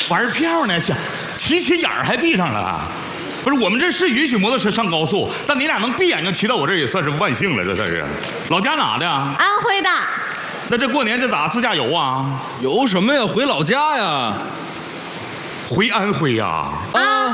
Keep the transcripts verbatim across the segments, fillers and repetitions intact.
玩票呢，想骑骑眼儿还闭上了。不是，我们这是允许摩托车上高速，但你俩能闭眼睛骑到我这儿也算是万幸了，这算是。老家哪的？ 安徽的。 那这过年这咋自驾游啊？ 游什么呀？回老家呀。 回安徽呀？ 啊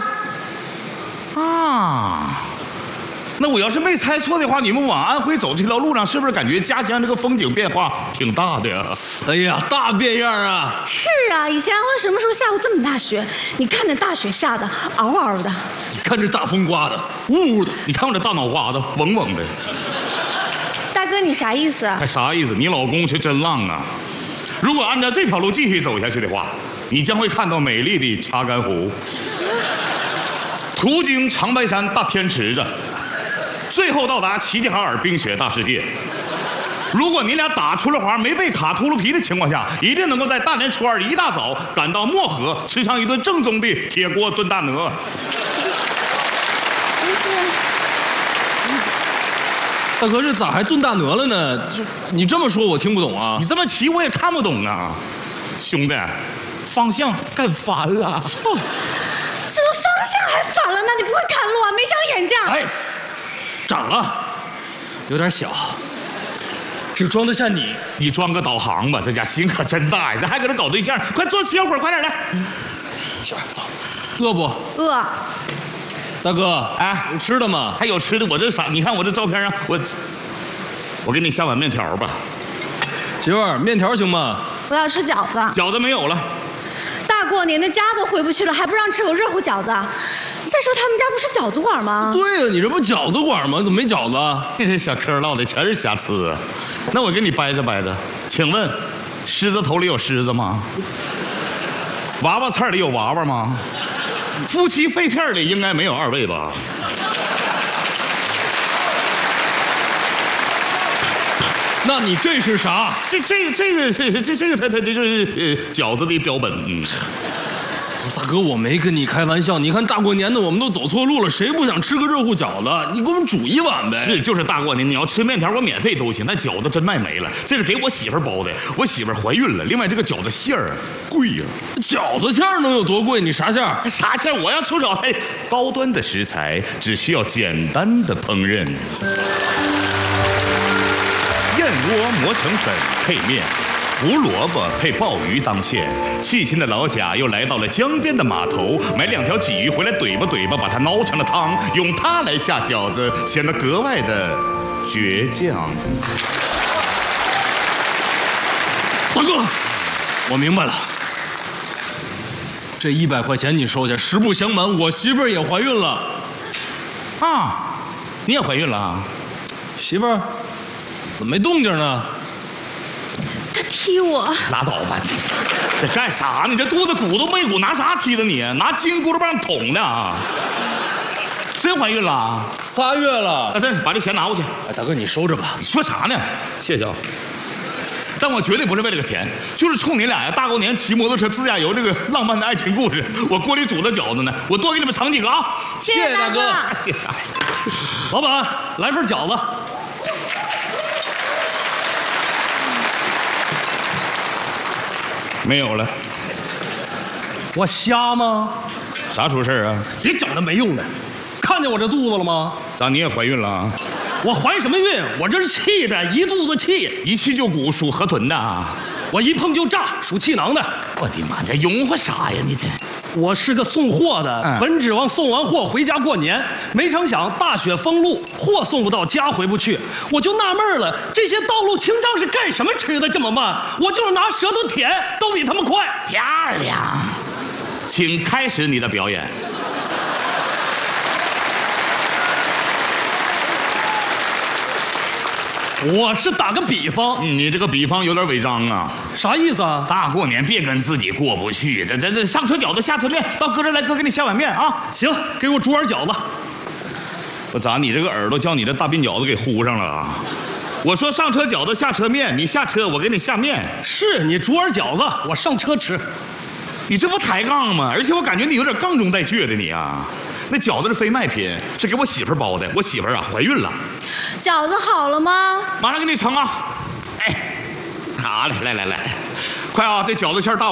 啊。那我要是没猜错的话，你们往安徽走这条路上，是不是感觉家乡这个风景变化挺大的呀？ 哎呀，大变样啊！ 是啊，以前安徽什么时候下过这么大雪？你看那大雪下的，嗷嗷的。 你看这大风刮的，呜呜的。 你看我这大脑瓜子，嗡嗡的。 大哥，你啥意思？ 还啥意思？你老公是真浪啊！如果按照这条路继续走下去的话，你将会看到美丽的查干湖，途经长白山大天池子。最后到达齐齐哈尔冰雪大世界。如果你俩打出了环没被卡秃噜皮的情况下，一定能够在大年初二一大早赶到漠河，吃上一顿正宗的铁锅炖大鹅。 大哥，这咋还炖大鹅了呢？这你这么说，我听不懂啊。 你这么骑我也看不懂啊，兄弟，方向干反了。 怎么方向还反了呢？你不会看路啊？没长眼睛？ 哎。长了，有点小，只装得下你。 你装个导航吧，这家心可真大呀！这还搁这搞对象，快坐歇会儿，快点来。 小走，饿不？ 饿。 大哥， 哎， 有吃的吗？ 还有吃的，我这啥？你看我这照片上，我我给你下碗面条吧。 媳妇儿，面条行吗？ 我要吃饺子。 饺子没有了。 大过年的家都回不去了，还不让吃口热乎饺子？再说他们家不是饺子馆吗？ 对呀，你这不饺子馆吗？怎么没饺子？ 这小嗑唠的全是瑕疵。那我给你掰着掰着，请问，狮子头里有狮子吗？娃娃菜里有娃娃吗？夫妻肺片里应该没有二位吧？ 那你这是啥？ 这这个这个这这这个它它这就是呃饺子的标本。嗯。 大哥，我没跟你开玩笑。你看大过年的，我们都走错路了，谁不想吃个热乎饺子？你给我们煮一碗呗。 是，就是大过年，你要吃面条，我免费都行。那饺子真卖没了，这是给我媳妇包的，我媳妇怀孕了。另外，这个饺子馅儿贵呀、 啊，饺子馅儿能有多贵？你啥馅儿？ 啥馅儿？我要出手，哎，高端的食材只需要简单的烹饪。燕窝磨成粉配面。胡萝卜配鲍鱼当馅，细心的老贾又来到了江边的码头，买两条鲫鱼回来怼吧怼吧，把它熬成了汤，用它来下饺子，显得格外的倔强。 大哥，我明白了，这一百块钱你收下。实不相瞒，我媳妇儿也怀孕了。 啊，你也怀孕了啊？ 媳妇儿，怎么没动静呢？ 踢我！ 拉倒吧，这干啥呢？这肚子鼓都没鼓，拿啥踢的你？拿金箍棒捅的啊！真怀孕了？ 仨月了。 那真把这钱拿过去。 哎，大哥，你收着吧。 你说啥呢？谢谢啊。但我绝对不是为了个钱，就是冲你俩呀！大过年骑摩托车自驾游这个浪漫的爱情故事，我锅里煮的饺子呢，我多给你们盛几个啊！ 谢谢大哥。 谢谢。 老板，来份饺子。 没有了。 我瞎吗？ 啥出事啊？ 你整那没用的，看见我这肚子了吗？ 咋你也怀孕了啊？ 我怀什么孕？我这是气的，一肚子气， 一气就鼓，属河豚的啊。 我一碰就炸，属气囊的。 我的妈，这拥护啥呀？你这。 我是个送货的， 嗯、 本指望送完货回家过年，没成想大雪封路，货送不到家回不去，我就纳闷了，这些道路清障是干什么吃的这么慢？我就是拿舌头舔，都比他们快。 漂亮，请开始你的表演。 我是打个比方， 嗯、你这个比方有点违章啊！ 啥意思啊？ 大过年别跟自己过不去，这这这上车饺子下车面，到哥这来，哥给你下碗面啊！ 行，给我煮碗饺子。 我咋你这个耳朵叫你这大鬓饺子给糊上了啊？我说上车饺子下车面，你下车我给你下面。 是你煮碗饺子，我上车吃。 你这不抬杠吗？而且我感觉你有点杠中带倔的你啊！那饺子是非卖品，是给我媳妇儿包的。我媳妇儿啊怀孕了。 饺子好了吗？ 马上给你盛啊！哎，好嘞，来来来，快啊！这饺子馅儿大。